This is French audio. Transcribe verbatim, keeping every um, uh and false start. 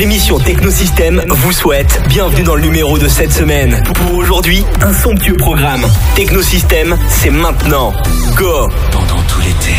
l'émission Technosystème vous souhaite bienvenue dans le numéro de cette semaine. Pour aujourd'hui, un somptueux programme. Technosystème, c'est maintenant. Go! Pendant tout l'été,